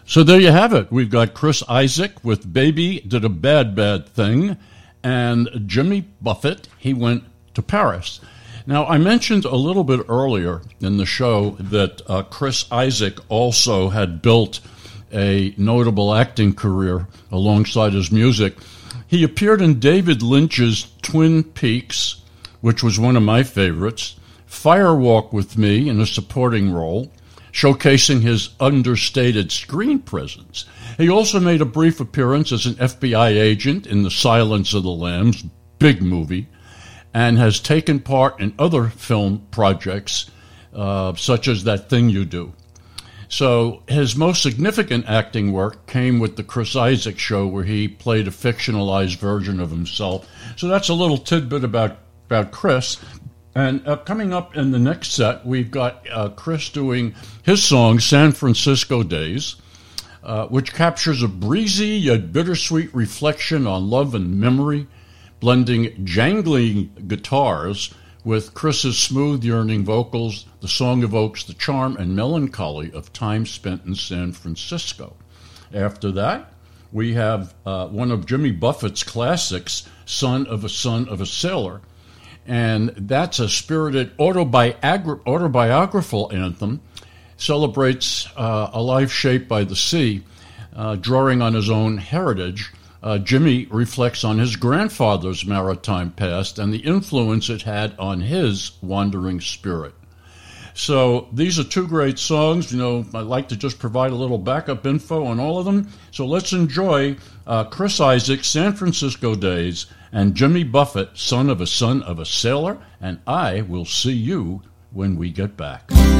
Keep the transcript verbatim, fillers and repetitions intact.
So there you have it. We've got Chris Isaak with Baby Did a Bad, Bad Thing, and Jimmy Buffett, he went to Paris. Now, I mentioned a little bit earlier in the show that uh, Chris Isaak also had built a notable acting career alongside his music. He appeared in David Lynch's Twin Peaks, which was one of my favorites, Fire Walk with Me in a supporting role, showcasing his understated screen presence. He also made a brief appearance as an F B I agent in The Silence of the Lambs, big movie, and has taken part in other film projects, uh, such as That Thing You Do. So his most significant acting work came with The Chris Isaak Show, where he played a fictionalized version of himself. So that's a little tidbit about, about Chris. And uh, coming up in the next set, we've got uh, Chris doing his song, San Francisco Days, uh, which captures a breezy yet bittersweet reflection on love and memory, blending jangling guitars with Chris's smooth, yearning vocals. The song evokes the charm and melancholy of time spent in San Francisco. After that, we have uh, one of Jimmy Buffett's classics, Son of a Son of a Sailor, and that's a spirited autobiogra- autobiographical anthem, celebrates uh, a life shaped by the sea, uh, drawing on his own heritage. Uh, Jimmy reflects on his grandfather's maritime past and the influence it had on his wandering spirit. So these are two great songs. You know, I'd like to just provide a little backup info on all of them. So let's enjoy uh, Chris Isaak, San Francisco Days, and Jimmy Buffett, Son of a Son of a Sailor, and I will see you when we get back.